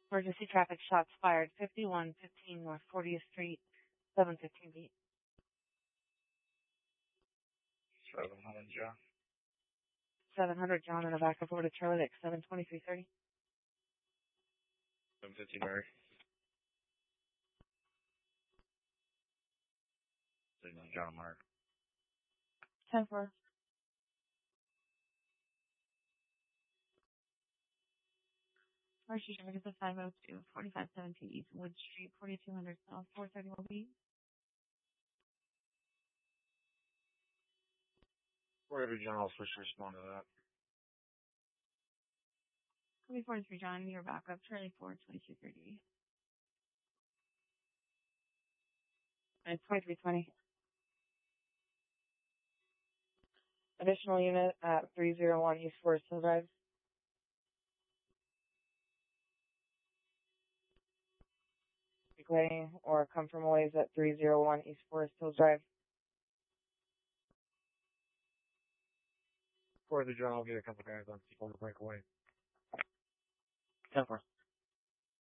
Emergency traffic shots fired, 5115 North 40th Street, 715 feet. 700 John. 700 John in a backup over to Charlie Lake, 72330. 750 Mary. John Mark. 10-4. Mercy traffic is a 502, 4517 East Wood Street, 4200 South, 431 B. Wherever John will first respond to that. 43 John, your backup, Charlie 4, 2230. And 2320. Additional unit at 301 East Forest Hill Drive. Ready or come from a ways at 301 East Forest Hill Drive. Before the John, I'll get a couple guys on people to break away. 10-4.